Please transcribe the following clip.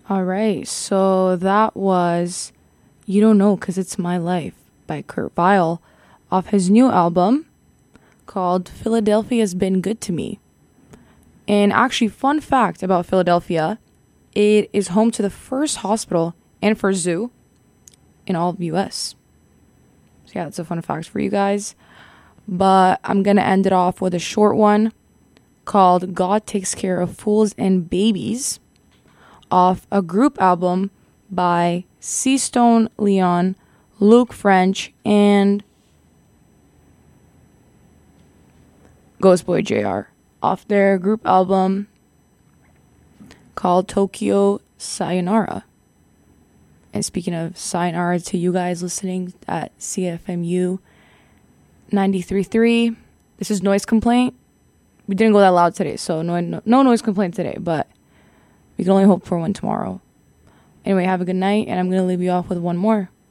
All right, so that was You Don't Know 'Cause It's My Life by Kurt Vile off his new album called Philadelphia's Been Good to Me. And actually, fun fact about Philadelphia, it is home to the first hospital and first zoo in all of the US. So yeah, that's a fun fact for you guys. But I'm going to end it off with a short one called God Takes Care of Fools and Babies off a group album by Seastone Leon, Luke French, and Ghost Boy JR off their group album called Tokyo Sayonara. And speaking of sayonara to you guys listening at CFMU 93.3, this is Noise Complaint. We didn't go that loud today, so no noise complaint today, but we can only hope for one tomorrow. Anyway, have a good night, and I'm going to leave you off with one more.